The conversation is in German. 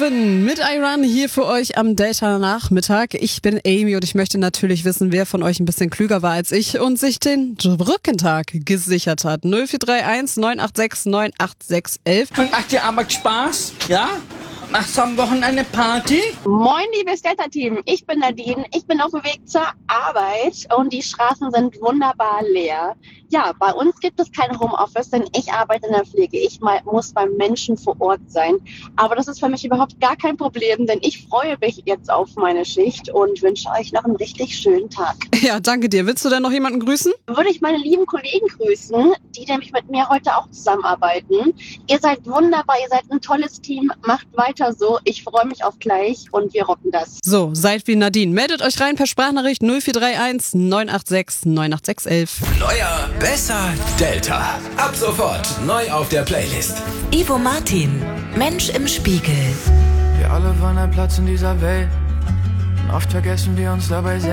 Marvin mit Iron hier für euch am Delta-Nachmittag. Ich bin Amy und ich möchte natürlich wissen, wer von euch ein bisschen klüger war als ich und sich den Brückentag gesichert hat. 0431 986 98611. Und macht dir Arbeit Spaß? Ja? Machst du am Wochenende Party? Moin, liebes Delta-Team. Ich bin Nadine. Ich bin auf dem Weg zur Arbeit und die Straßen sind wunderbar leer. Ja, bei uns gibt es kein Homeoffice, denn ich arbeite in der Pflege. Ich muss beim Menschen vor Ort sein. Aber das ist für mich überhaupt gar kein Problem, denn ich freue mich jetzt auf meine Schicht und wünsche euch noch einen richtig schönen Tag. Ja, danke dir. Willst du denn noch jemanden grüßen? Würde ich meine lieben Kollegen grüßen, die nämlich mit mir heute auch zusammenarbeiten. Ihr seid wunderbar, ihr seid ein tolles Team. Macht weiter so. Ich freue mich auf gleich und wir rocken das. So, seid wie Nadine. Meldet euch rein per Sprachnachricht 0431 986 98611. Neuer, besser, Delta. Ab sofort neu auf der Playlist. Ivo Martin, Mensch im Spiegel. Wir alle wollen einen Platz in dieser Welt. Und oft vergessen wir uns dabei selbst.